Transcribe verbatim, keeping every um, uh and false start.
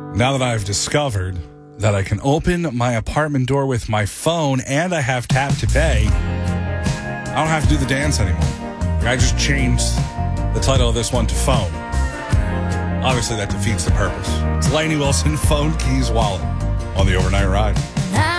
Now that I've discovered that I can open my apartment door with my phone and I have tap to pay, I don't have to do the dance anymore. I just changed the title of this one to phone. Obviously, that defeats the purpose. It's Lainey Wilson, Phone, Keys, Wallet on the Overnight Ride.